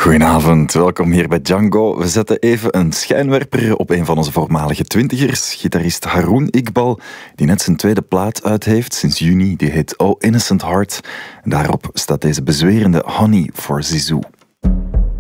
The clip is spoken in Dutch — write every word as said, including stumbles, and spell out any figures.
Goedenavond, welkom hier bij Django. We zetten even een schijnwerper op een van onze voormalige twintigers, gitarist Haroon Iqbal, die net zijn tweede plaat uit heeft sinds juni. Die heet Oh Innocent Heart. En daarop staat deze bezwerende Honey for Zizou.